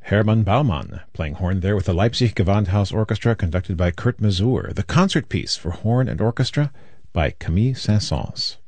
Hermann Baumann, playing horn there with the Leipzig Gewandhaus Orchestra conducted by Kurt Masur. The concert piece for horn and orchestra by Camille Saint-Saëns.